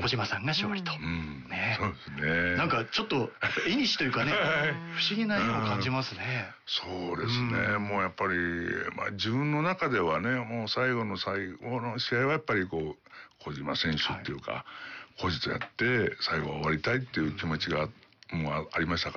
小島さんが勝利と。ね。 そうですね。 なんかちょっと絵にしというかね、不思議な絵を感じますね。 そうですね。もうやっぱり自分の中ではね、もう最後の試合はやっぱりこう小島選手っていうか、個人とやって最後は終わりたいっていう気持ちがもうありましたから、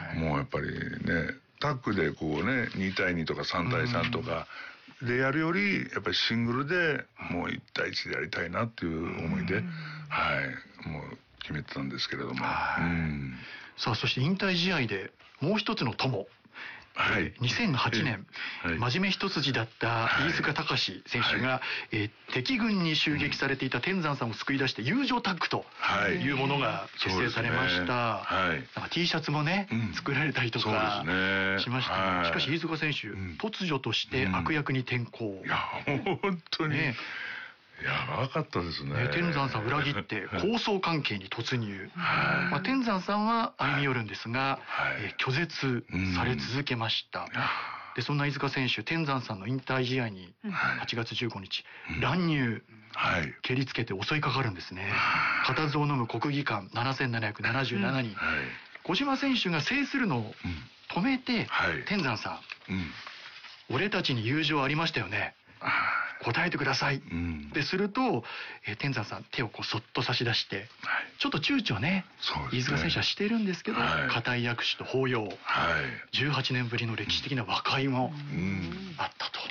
もうやっぱりね、タッグでこうね、2対2とか3対3とかでやるよりやっぱりシングルでもう1対1でやりたいなっていう思いで、もう決めてたんですけれども。 さあ、そして引退試合でもう一つの友、2008年、真面目一筋だった飯塚隆選手が、敵軍に襲撃されていた天山さんを救い出して友情タッグというものが結成されました。なんか T シャツもね、作られたりとかしました。しかし飯塚選手、突如として悪役に転向。 いや本当にやばかったですね。 天山さん裏切って抗争関係に突入。天山さんは歩み寄るんですが、拒絶され続けました。で、そんな飯塚選手、天山さんの引退試合に8月15日、乱入、蹴りつけて襲いかかるんですね。固唾を飲む国技館7777人。小島選手が制するのを止めて、天山さん、俺たちに友情ありましたよね。答えてください。ですると、天山さん手をそっと差し出して、ちょっと躊躇ね、飯塚選手はしてるんですけど、固い握手と抱擁、18年ぶりの歴史的な和解もあったと。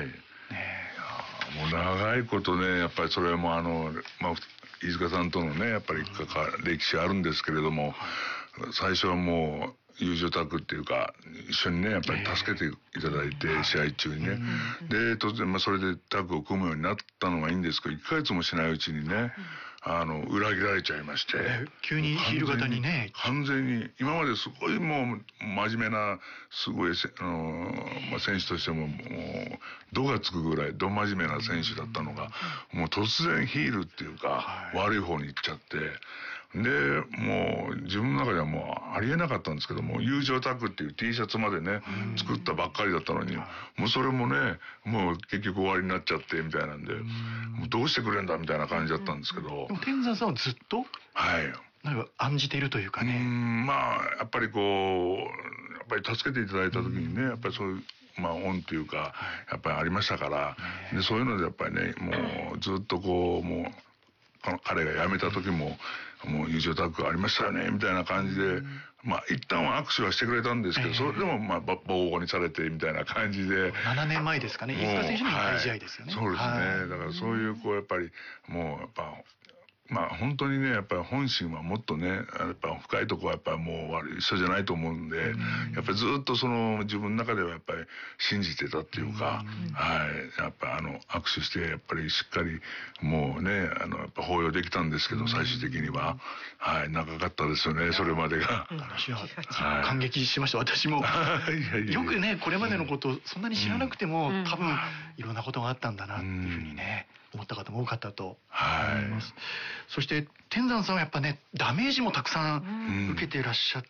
もう長いことね、やっぱりそれも飯塚さんとのね、やっぱり歴史あるんですけれども、最初はもう友情タッグっていうか一緒にねやっぱり助けていただいて、試合中にね、で突然それでタッグを組むようになったのはいいんですけど、1ヶ月もしないうちにね裏切られちゃいまして、 急にヒール型にね、 完全に今まですごいもう真面目なすごい選手としてももう度がつくぐらいど真面目な選手だったのが、もう突然ヒールっていうか悪い方に行っちゃって、でもう自分の中ではもうありえなかったんですけども、友情タッグっていう T シャツまでね作ったばっかりだったのに、もうそれもねもう結局終わりになっちゃってみたいなんで、もうどうしてくれんだみたいな感じだったんですけど、 天山さんはずっとなんか案じているというかね、 やっぱりやっぱり助けていただいた時にね、やっぱりそういう恩というかやっぱりありましたから、でそういうのでやっぱりねもうずっともう彼が辞めた時ももう友情タッグありましたよねみたいな感じで、一旦は握手はしてくれたんですけど、それでもボコボコにされてみたいな感じで、 7年前ですかね、飯塚選手の引退試合ですよね。 そうですね。だからそういうやっぱりもうやっぱ本当にねやっぱり本心はもっとねやっぱ深いとこはやっぱりもう悪い人じゃないと思うんで、やっぱりずっと自分の中ではやっぱり信じてたっていうか、やっぱ握手してやっぱりしっかりもうねやっぱ抱擁できたんですけど、最終的には長かったですよね、それまでが。 私は感激しました。私もよくねこれまでのことをそんなに知らなくても多分いろんなことがあったんだなっていうふうにね思った方も多かったと思います。そして天山さんはやっぱねダメージもたくさん受けていらっしゃって、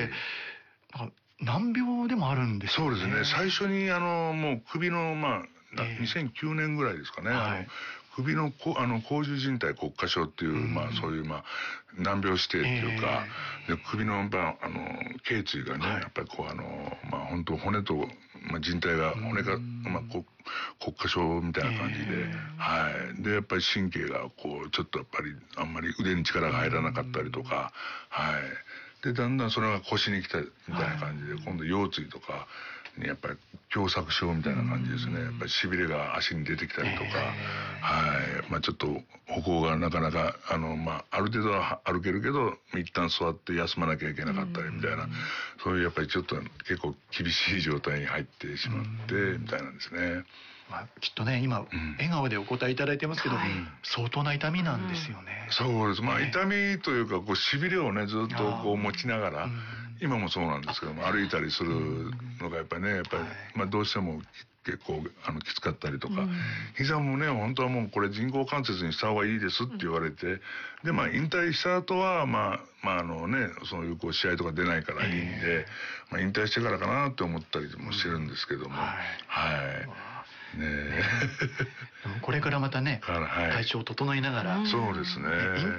難病でもあるんですよね。 そうですね。最初にもう首の2009年ぐらいですかね、首の甲状靭帯骨化症っていう、そういう難病指定っていうか、で首の頸椎がねやっぱり本当骨と靭帯が骨が骨化症みたいな感じで、でやっぱり神経がちょっとやっぱりあんまり腕に力が入らなかったりとか、でだんだんそれが腰に来たみたいな感じで、今度腰椎とかにやっぱり狭窄症みたいな感じですね。やっぱりしびれが足に出てきたりとか、ちょっと歩行がなかなかある程度は歩けるけど一旦座って休まなきゃいけなかったりみたいな、そういうやっぱりちょっと結構厳しい状態に入ってしまってみたいなんですね。 きっとね今笑顔でお答えいただいてますけど、相当な痛みなんですよね。 そうです。痛みというかしびれをねずっと持ちながら、今もそうなんですけども、歩いたりするのがやっぱりねどうしても結構きつかったりとか、膝もね本当はもうこれ人工関節にした方がいいですって言われて、で引退した後はそういう試合とか出ないからいいんで、引退してからかなって思ったりもしてるんですけども、 これからまたね体調を整えながら、 そうですね。